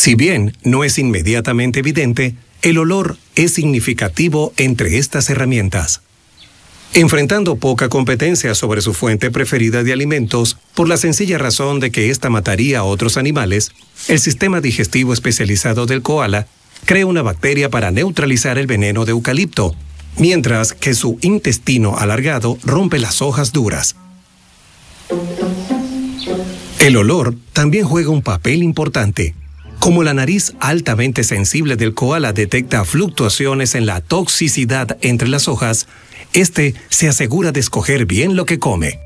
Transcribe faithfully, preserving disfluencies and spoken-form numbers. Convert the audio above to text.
Si bien no es inmediatamente evidente, el olor es significativo entre estas herramientas. Enfrentando poca competencia sobre su fuente preferida de alimentos, por la sencilla razón de que ésta mataría a otros animales, el sistema digestivo especializado del koala crea una bacteria para neutralizar el veneno de eucalipto, mientras que su intestino alargado rompe las hojas duras. El olor también juega un papel importante. Como la nariz altamente sensible del koala detecta fluctuaciones en la toxicidad entre las hojas, este se asegura de escoger bien lo que come.